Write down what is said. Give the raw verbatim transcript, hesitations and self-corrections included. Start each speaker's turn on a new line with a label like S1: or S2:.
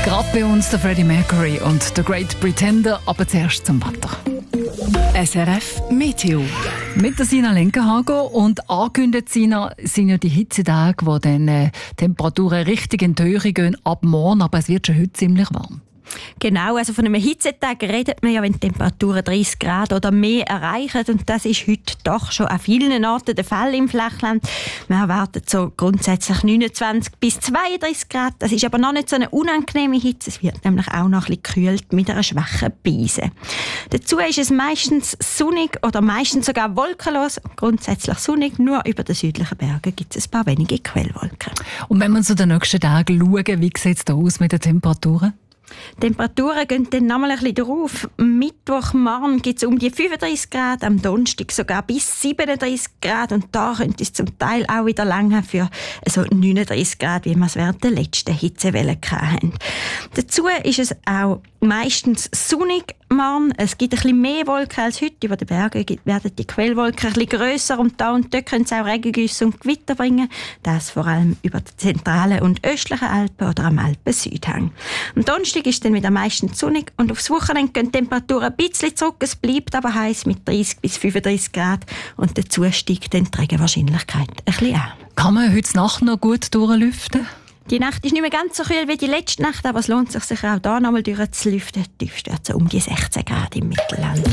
S1: Gerade bei uns der Freddie Mercury und The Great Pretender, aber zuerst zum Wetter.
S2: S R F Meteo.
S1: Mit der Sina Lenkenhager und angekündigt, Sina, sind ja die Hitzetage, wo dann äh, Temperaturen richtig in die Höhe gehen ab morgen, aber es wird schon heute ziemlich warm.
S3: Genau, also von einem Hitzetag redet man ja, wenn die Temperaturen dreißig Grad oder mehr erreichen. Und das ist heute doch schon an vielen Orten der Fall im Flachland. Man erwartet so grundsätzlich neunundzwanzig bis zweiunddreißig Grad. Das ist aber noch nicht so eine unangenehme Hitze. Es wird nämlich auch noch ein bisschen gekühlt mit einer schwachen Brise. Dazu ist es meistens sonnig oder meistens sogar wolkenlos. Grundsätzlich sonnig, nur über den südlichen Bergen gibt es ein paar wenige Quellwolken.
S1: Und wenn wir zu den nächsten Tagen schauen, wie sieht es da aus mit den Temperaturen?
S3: Die Temperaturen gehen dann noch mal ein bisschen drauf. Am Mittwochmorgen gibt es um die fünfunddreißig Grad, am Donnerstag sogar bis siebenunddreißig Grad und da könnte es zum Teil auch wieder lange für also neununddreißig Grad, wie wir es während der letzten Hitzewelle hatten. Dazu ist es auch meistens sonnig morgen. Es gibt ein bisschen mehr Wolken als heute. Über den Bergen werden die Quellwolken ein bisschen grösser und da und dort können es auch Regengüsse und Gewitter bringen. Das vor allem über die zentralen und östlichen Alpen oder am Alpen-Südhang. Am Donnerstag ist dann wieder meistens sonnig und aufs Wochenende gehen die Temperaturen ein bisschen zurück. Es bleibt aber heiß mit dreißig bis fünfunddreißig Grad und dazu steigt dann die Regenwahrscheinlichkeit ein bisschen an.
S1: Kann man heute Nacht noch gut durchlüften?
S3: Die Nacht ist nicht mehr ganz so kühl wie die letzte Nacht, aber es lohnt sich sicher auch da noch mal durchzulüften. Tiefst wird so um die sechzehn Grad im Mittelland.